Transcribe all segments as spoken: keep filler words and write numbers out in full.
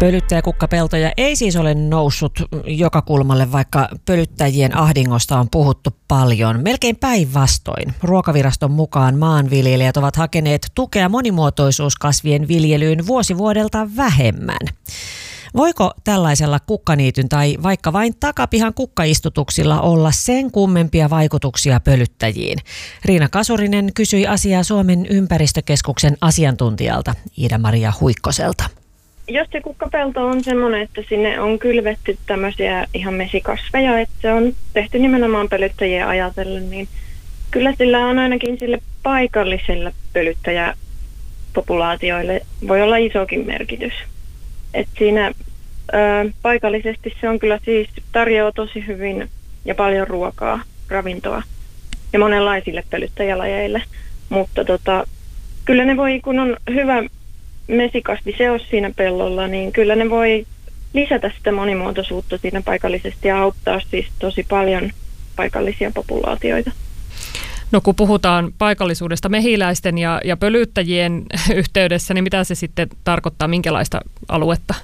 Pölyttäjäkukkapeltoja ei siis ole noussut joka kulmalle, vaikka pölyttäjien ahdingosta on puhuttu paljon. Melkein päinvastoin. Ruokaviraston mukaan maanviljelijät ovat hakeneet tukea monimuotoisuuskasvien viljelyyn vuosi vuodelta vähemmän. Voiko tällaisella kukkaniityn tai vaikka vain takapihan kukkaistutuksilla olla sen kummempia vaikutuksia pölyttäjiin? Riina Kasurinen kysyi asiaa Suomen ympäristökeskuksen asiantuntijalta Iida-Maria Huikkoselta. Jos se kukkapelto on semmoinen, että sinne on kylvetty tämmöisiä ihan mesikasveja, että se on tehty nimenomaan pölyttäjiä ajatellen, niin kyllä sillä on ainakin sille paikalliselle pölyttäjäpopulaatioille voi olla isokin merkitys. Et siinä ö, paikallisesti se on kyllä siis tarjoaa tosi hyvin ja paljon ruokaa, ravintoa ja monenlaisille pölyttäjälajeille, mutta tota, kyllä ne voi, kun on hyvä mesikasviseos siinä pellolla, niin kyllä ne voi lisätä sitä monimuotoisuutta siinä paikallisesti ja auttaa siis tosi paljon paikallisia populaatioita. No kun puhutaan paikallisuudesta mehiläisten ja, ja pölyttäjien yhteydessä, niin mitä se sitten tarkoittaa, minkälaista aluetta?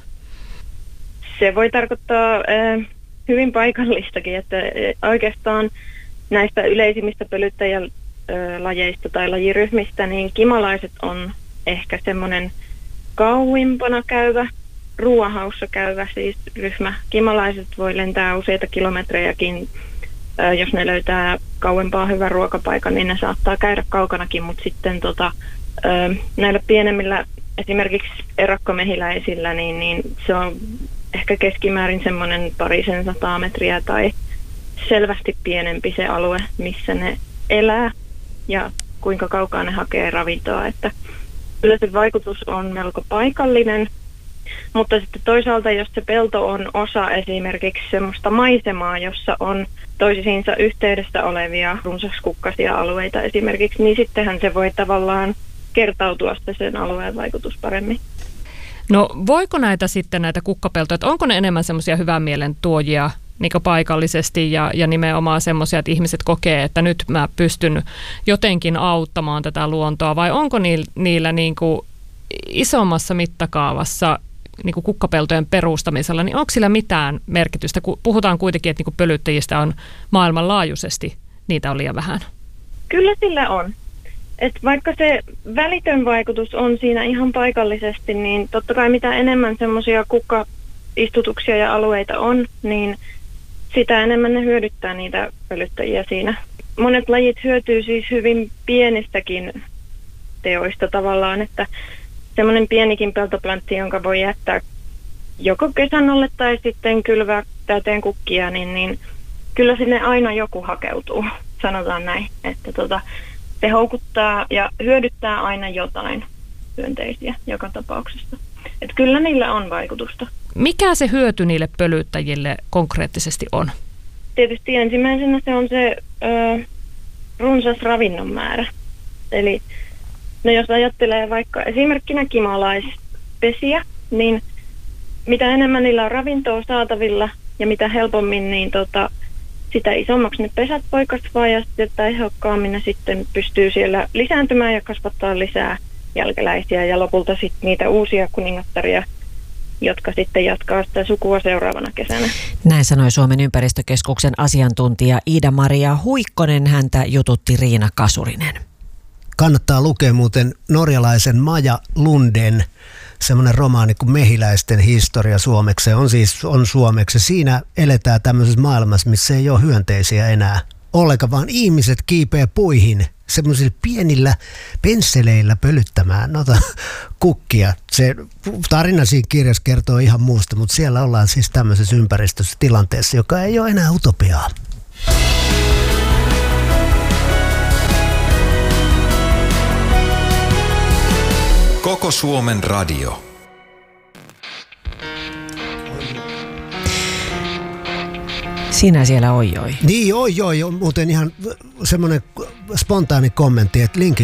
Se voi tarkoittaa äh, hyvin paikallistakin, että oikeastaan näistä yleisimmistä pölyttäjälajeista tai lajiryhmistä, niin kimalaiset on ehkä semmoinen kauimpana käyvä, ruoahaussa käyvä siis ryhmä. Kimalaiset voi lentää useita kilometrejäkin. Jos ne löytää kauempaa hyvän ruokapaikan, niin ne saattaa käydä kaukanakin, mutta sitten tota, näillä pienemmillä, esimerkiksi erakkomehiläisillä, niin, niin se on ehkä keskimäärin semmoinen parisen sataa metriä tai selvästi pienempi se alue, missä ne elää ja kuinka kaukaa ne hakee ravintoa. Että kyllä se vaikutus on melko paikallinen, mutta sitten toisaalta, jos se pelto on osa esimerkiksi semmoista maisemaa, jossa on toisiinsa yhteydessä olevia runsaskukkaisia alueita esimerkiksi, niin sittenhän se voi tavallaan kertautua sen alueen vaikutus paremmin. No voiko näitä sitten näitä kukkapeltoja, että onko ne enemmän semmoisia hyvän mielen tuojia niin paikallisesti ja, ja nimenomaan semmoisia, että ihmiset kokee, että nyt mä pystyn jotenkin auttamaan tätä luontoa, vai onko niillä, niillä niin kuin isommassa mittakaavassa niin kuin kukkapeltojen perustamisella, niin onko sillä mitään merkitystä? Kun puhutaan kuitenkin, että niin kuin pölyttäjistä on maailmanlaajuisesti, niitä on liian vähän. Kyllä sillä on. Et vaikka se välitön vaikutus on siinä ihan paikallisesti, niin totta kai mitä enemmän semmoisia kukkaistutuksia ja alueita on, niin sitä enemmän ne hyödyttää niitä pölyttäjiä siinä. Monet lajit hyötyy siis hyvin pienistäkin teoista tavallaan, että semmoinen pienikin peltoplantti, jonka voi jättää joko kesän alle tai sitten kylvää täyteen kukkia, niin, niin kyllä sinne aina joku hakeutuu, sanotaan näin. Että tota, se houkuttaa ja hyödyttää aina jotain hyönteisiä joka tapauksessa. Että kyllä niillä on vaikutusta. Mikä se hyöty niille pölyttäjille konkreettisesti on? Tietysti ensimmäisenä se on se ö, runsas ravinnon määrä. Eli no jos ajattelee vaikka esimerkkinä kimalaispesiä, niin mitä enemmän niillä on ravintoa saatavilla ja mitä helpommin, niin tota, sitä isommaksi ne pesät voi kasvaa ja sitten tehokkaammin ne sitten pystyy siellä lisääntymään ja kasvattaa lisää jälkeläisiä ja lopulta sitten niitä uusia kuningattaria, jotka sitten jatkaa sitä sukua seuraavana kesänä. Näin sanoi Suomen ympäristökeskuksen asiantuntija Iida-Maria Huikkonen, häntä jututti Riina Kasurinen. Kannattaa lukea muuten norjalaisen Maja Lunden semmoinen romaani kuin Mehiläisten historia suomeksi. Se on siis on suomeksi. Siinä eletään tämmöisessä maailmassa, missä ei ole hyönteisiä enää ollenkaan, vaan ihmiset kiipee puihin semmoisilla pienillä pensseleillä pölyttämään noita kukkia. Se tarina siinä kirjassa kertoo ihan muusta, mutta siellä ollaan siis tämmöisessä ympäristössä tilanteessa, joka ei ole enää utopiaa. Koko Suomen radio. Sinä siellä oi oi. Niin oi oi, on muuten ihan semmoinen spontaani kommentti, että linkin